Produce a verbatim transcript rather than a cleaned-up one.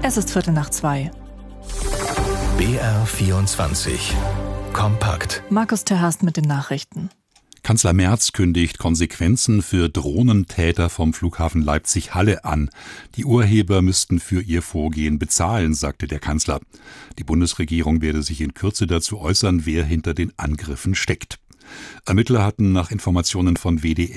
Es ist Viertel nach zwei. B R vierundzwanzig. Kompakt. Markus Terhast mit den Nachrichten. Kanzler Merz kündigt Konsequenzen für Drohnentäter vom Flughafen Leipzig-Halle an. Die Urheber müssten für ihr Vorgehen bezahlen, sagte der Kanzler. Die Bundesregierung werde sich in Kürze dazu äußern, wer hinter den Angriffen steckt. Ermittler hatten nach Informationen von W D